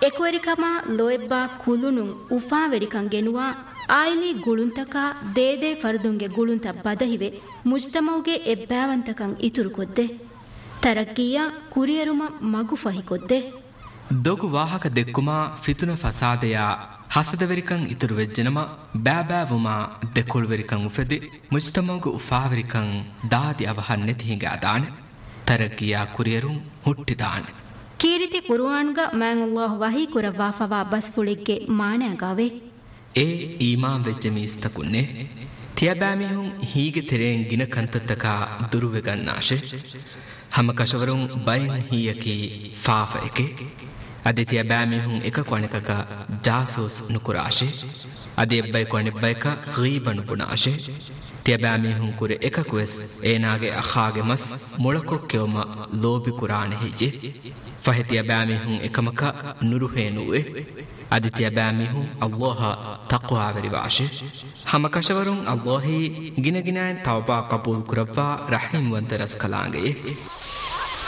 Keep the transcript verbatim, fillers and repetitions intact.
ಎಕೋರಿಕಮ ಲೋಯಬ್ಬಾ ಕುಲುನು ಉಫಾವೆರಿಕಂ ಗೆನುವಾ oily ಗುಳುಂತಕ ದೇದೇ ಫರ್ದುಂಗೆ ಗುಳುಂತ ಬದಹಿವೆ ಮುಜ್ತಮೌಗೆ ಎಬ್ಬಾವಂತಕಂ ಇತುರು ಕೊದ್ದೆ ತರಕ್ಕಿಯ ಕುರಿಯರುಮ ಮಗು ಫಹಿಕೊದ್ದೆ ದೊಗು ವಾಹಕ ದೆಕ್ಕುಮಾ ಫಿತುನ ಫಸಾದೆಯ ಹಸದವೆರಿಕಂ ಇತುರು ವೆಜ್ಜನಮ ಬ್ಯಾಬ್ಯಾವುಮ ದೆಕ್ಕುಳುವೆರಿಕಂ ಉಫೆದೆ ಮುಜ್ತಮೌಗೆ ಉಫಾವೆರಿಕಂ ದಾದಿ ಅವಹನ್ ನೆತಿ ಹಿಂಗ ಅದಾನೆ ತರಕ್ಕಿಯ ಕುರಿಯರು ಹುಟ್ಟಿದಾನೆ ಕೀರಿತಿ ಕುರ್ಆನ್ಗ ಮ್ಯಾಂ ಅಲ್ಲಾಹ್ ವಹಿ ಕುರವಾ ಫವಾ ಬಸ್ ಫುಳಿಗ್ಗೆ ಮಾಣೆಗಾವೆ ಏ ಈಮಾನ್ ವೆಜ್ಜ ಮೀಸ್ತಕುನ್ನೆ ತಿಯಬಾಮಿಹುಂ ಹೀಗೆ ತೆರೆಂ ಗಿನ ಕಂತತ್ತಕ ದುರುವೆಗನ್ನಾಶೆ ಹಮ ಕಶವರುಂ ಬಯಂ ಹೀಯಕಿ ಫಾಫ ಎಕೆ ಅದೆ ತಿಯಬಾಮಿಹುಂ ಎಕ ಕೊಣೆಕಕ ಜಾಸೂಸ್ ನುಕುರಾಶೆ ಅದೆ ಎಬ್ಬೈ ಕೊಣೆಬ್ಬೈಕ ಗೀಬನು ಬುನಾಶೆ ತಿಯಬಾಮಿಹುಂ ಕುರೆ ಎಕ ಕುವೆಸ್ ಏನಾಗೆ ಅಖಾಗೆ ಮಸ್ ಮೊಳಕೊಕ್ಕೆವಮ ಲೋಬಿ ಕುರಾನೆ ಹಿಜೆ ಫಹತಿಯ ಬಾಮಿಹುಂ ಎಕಮಕ ನುರುಹೇನುವೆ ಅದಿತಿಯ ಬಾಮಿಹುಂ ಅಲ್ಲಾಹ ತಕ್ವಾ ವೆರಿವಾಶೆ ಹಮ ಕಶವರುಂ ಅಲ್ಲಾಹಿ ಗಿನಗಿನಾನ್ ತೌಬಾ ಕಬೂಲ್ ಕುರವ್ವಾ ರಹೀಮ್ ವಂತರಸ್ ಕಲಾಂಗೆ